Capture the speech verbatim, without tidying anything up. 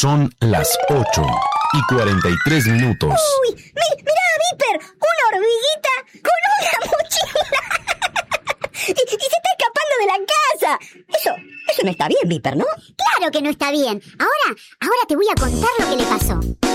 Son las ocho y cuarenta y tres minutos. ¡Uy! Mi, ¡Mirá, Viper! ¡Una hormiguita con una mochila! y, y se está escapando de la casa. Eso, eso no está bien, Viper, ¿no? Claro que no está bien. Ahora, ahora te voy a contar lo que le pasó.